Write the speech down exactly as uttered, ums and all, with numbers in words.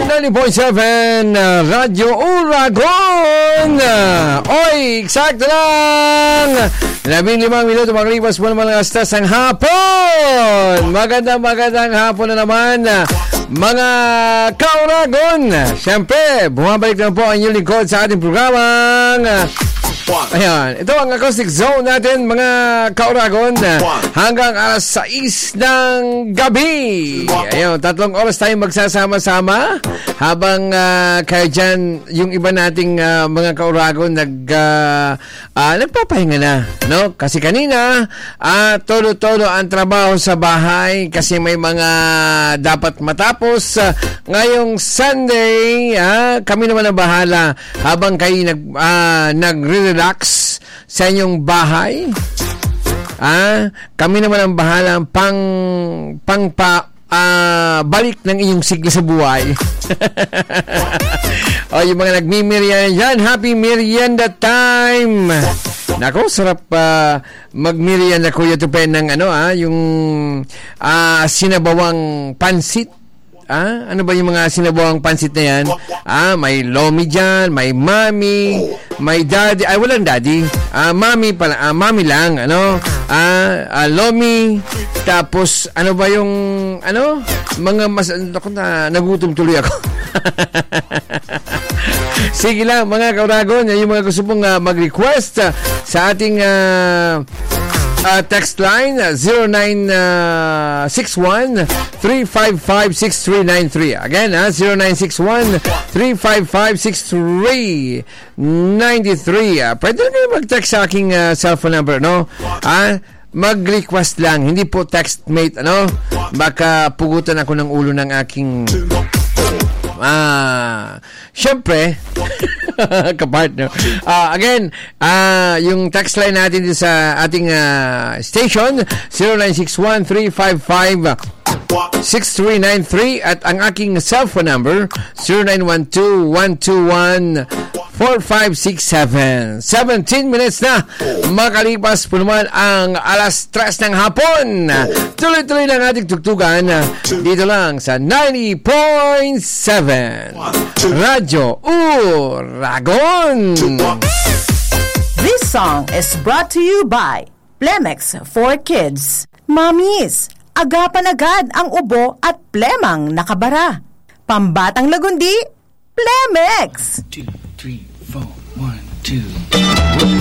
ninety point seven uh, Radyo Uragon. Uh, oy, eksakto lang. Labing limang minuto makalipas mo naman ang astas ng hapon. Magandang magandang hapon na naman, uh, mga ka-Uragon. Siyempre, bumabalik na po ang inyong lingkod sa ating programang uh, ayan, ito ang acoustic zone natin, mga ka-Uragon, hanggang alas sais ng gabi. Ayun, tatlong oras tayong magsasama-sama habang uh, kayo dyan, yung iba nating uh, mga ka-Uragon nag, uh, uh, nagpapahinga na, no? Kasi kanina uh, todo-todo ang trabaho sa bahay kasi may mga dapat matapos. Uh, ngayong Sunday, uh, kami naman ang bahala habang kayo nag, uh, nag-relax relax sa inyong bahay. Ah, kami naman ang bahala pang pang pa uh, balik ng inyong sigla sa buhay. O yung mga nagmi-merienda dyan, happy merienda time. Nako, sarap uh, mag-merienda, Kuya Tupen, ng ano ah, yung uh, sinabawang pansit. Ah, ano ba yung mga sinabawang pansit na yan? Ah, may lomi dyan, may mami, may daddy. Ay, walang daddy. Ah, mami pala. Ah, mami lang, ano? Ah, ah lomi. Tapos, ano ba yung, ano? Mga mas, ako na, nagutom tuloy ako. Sige lang, mga ka-Uragon, yung mga gusto mong uh, mag-request uh, sa ating uh, Uh, text line uh, zero nine six one three five five six three nine three. Again, uh, zero nine six one three five five six three nine three. Uh, pwede na kayo mag-text sa aking uh, cellphone number, no? Uh, mag-request lang, hindi po text mate, ano? Baka pugutan ako ng ulo ng aking ah, syempre kapartner. Uh, again, uh, yung text line natin dito sa ating uh, station, zero nine six one three five five six three nine three, at ang aking cellphone number, zero nine one two one two one four five six seven. seventeen minutes na makalipas po naman ang alas tres ng hapon. Tuloy-tuloy ng ating tugtugan dito lang sa ninety point seven Radyo Uragon. This song is brought to you by Plemex for Kids. Mommies, agapan agad ang ubo at plemang nakabara. Pambatang lagundi, Plemex. Two, three, four, one, two.